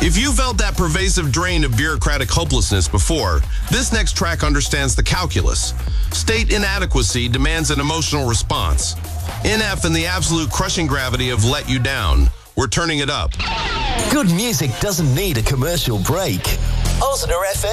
If you felt that pervasive drain of bureaucratic hopelessness before, this next track understands the calculus. State inadequacy demands an emotional response. NF and the absolute crushing gravity of Let You Down. We're turning it up. Good music doesn't need a commercial break. Osner FM.